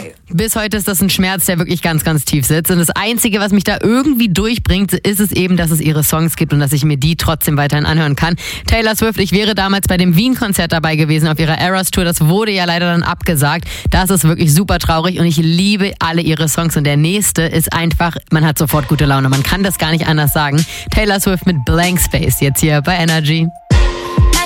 Bis heute ist das ein Schmerz, der wirklich ganz, ganz tief sitzt. Und das Einzige, was mich da irgendwie durchbringt, ist es eben, dass es ihre Songs gibt und dass ich mir die trotzdem weiterhin anhören kann. Taylor Swift, ich wäre damals bei dem Wien-Konzert dabei gewesen auf ihrer Eras Tour. Das wurde ja leider dann abgesagt. Das ist wirklich super traurig und ich liebe alle ihre Songs. Und der nächste ist einfach, man hat sofort gute Laune. Man kann das gar nicht anders sagen. Taylor Swift mit Blank Space, jetzt hier bei Energy.